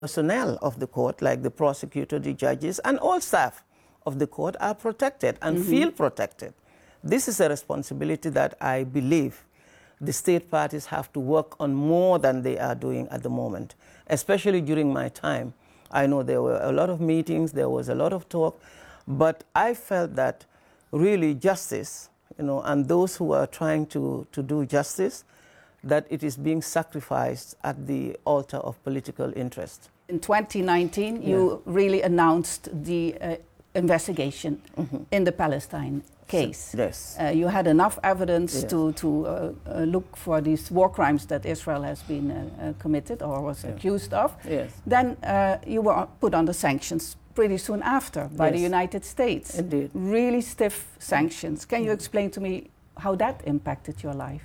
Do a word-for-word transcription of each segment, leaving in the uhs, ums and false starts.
personnel of the court, like the prosecutor, the judges, and all staff of the court are protected and mm-hmm. feel protected. This is a responsibility that I believe the state parties have to work on more than they are doing at the moment, especially during my time. I know there were a lot of meetings, there was a lot of talk, but I felt that really justice, you know, and those who are trying to, to do justice, that it is being sacrificed at the altar of political interest. In twenty nineteen, yeah. you really announced the uh, investigation mm-hmm. in the Palestine case. Yes. Uh, you had enough evidence yes. to, to uh, uh, look for these war crimes that Israel has been uh, uh, committed or was yeah. accused of. Yes. Then uh, you were put under sanctions pretty soon after by yes. the United States. Indeed. Really stiff sanctions. Can you explain to me how that impacted your life?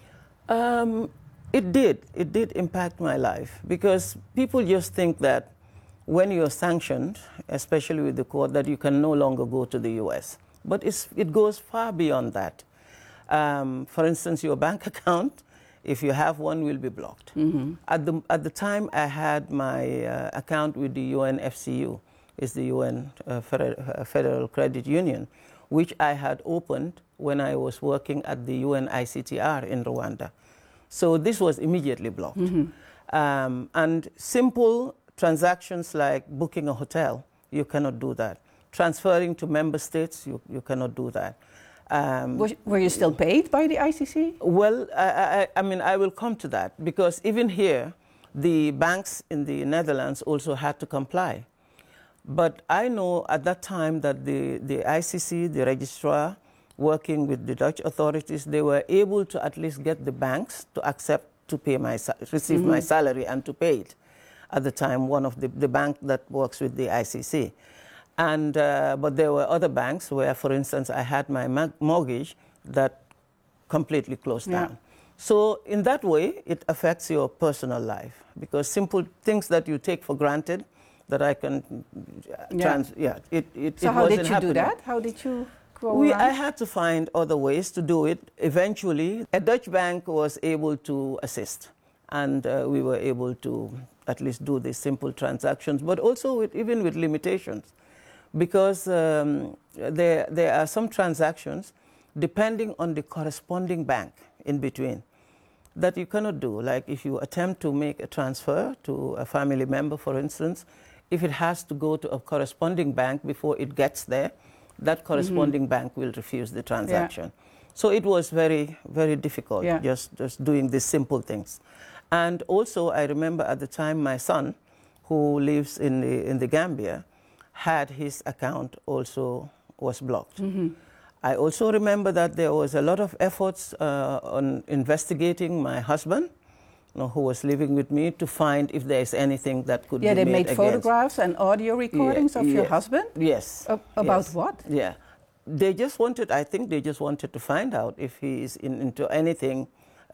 Um, it did. It did impact my life because people just think that when you're sanctioned, especially with the court, that you can no longer go to the U S. But it's, it goes far beyond that. Um, for instance, your bank account, if you have one, will be blocked. Mm-hmm. At the, at the time, I had my uh, account with the U N F C U, it's the U N uh, Federal, uh, Federal Credit Union, which I had opened when I was working at the U N I C T R in Rwanda. So this was immediately blocked. Mm-hmm. um, and simple transactions like booking a hotel, you cannot do that. Transferring to member states, you, you cannot do that. Um, were, were you still paid by the I C C? Well, I, I, I mean, I will come to that because even here, the banks in the Netherlands also had to comply. But I know at that time that the, the I C C, the registrar, working with the Dutch authorities, they were able to at least get the banks to accept to pay my, receive mm-hmm. my salary and to pay it. At the time, one of the, the bank that works with the I C C. And, uh, but there were other banks where, for instance, I had my mortgage that completely closed yeah. down. So in that way, it affects your personal life because simple things that you take for granted that I can trans, yeah, yeah it, it, so it how wasn't did you happening. do that? How did you go we, around? I had to find other ways to do it. Eventually, a Dutch bank was able to assist, and uh, we were able to at least do these simple transactions, but also with, even with limitations, because um, there, there are some transactions, depending on the corresponding bank in between, that you cannot do. Like if you attempt to make a transfer to a family member, for instance, if it has to go to a corresponding bank before it gets there, that corresponding mm-hmm. bank will refuse the transaction. Yeah. So it was very, very difficult, yeah. just, just doing these simple things. And also, I remember at the time my son, who lives in the, in the Gambia, had his account also was blocked. Mm-hmm. I also remember that there was a lot of efforts uh, on investigating my husband, you know, who was living with me, to find if there is anything that could yeah, be made Yeah, they made against. photographs and audio recordings yeah, of yes. your husband? Yes. A about yes. what? Yeah. They just wanted, I think they just wanted to find out if he is in, into anything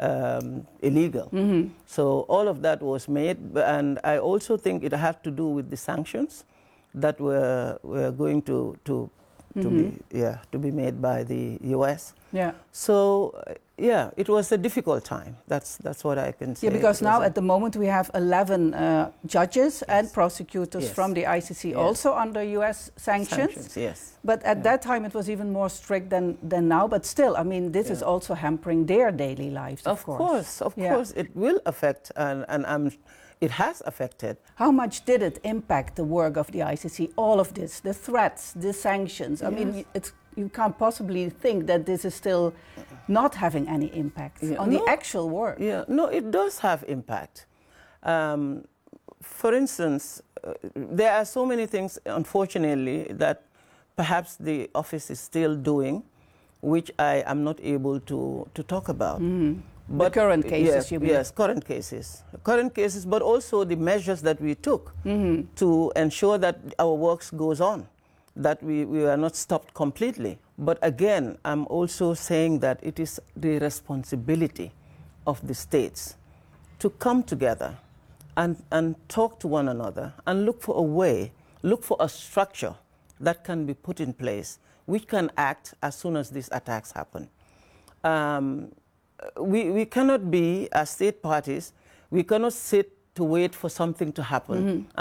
um, illegal. Mm-hmm. So all of that was made, and I also think it had to do with the sanctions that were, were going to, to to mm-hmm. be yeah to be made by the U S. Yeah. So uh, yeah, it was a difficult time. That's that's what I can say. Yeah, because now at the moment we have eleven uh, judges yes. and prosecutors yes. from the I C C yes. also under U S sanctions. Sanctions, yes. But at yeah. that time it was even more strict than than now. But still, I mean, this yeah. is also hampering their daily lives. Of, of course, course, of yeah. course, it will affect, and and I'm. It has affected. How much did it impact the work of the I C C, all of this, the threats, the sanctions? I yes. mean, it's, you can't possibly think that this is still not having any impact yeah. on no, the actual work. Yeah, no, it does have impact. Um, for instance, uh, there are so many things, unfortunately, that perhaps the office is still doing, which I am not able to, to talk about. Mm-hmm. But the current cases, yes, you mean? Yes, current cases. Current cases, but also the measures that we took mm-hmm. to ensure that our works goes on, that we, we are not stopped completely. But again, I'm also saying that it is the responsibility of the states to come together and, and talk to one another and look for a way, look for a structure that can be put in place, which can act as soon as these attacks happen. Um, We, we cannot be, as state parties, we cannot sit to wait for something to happen. Mm-hmm.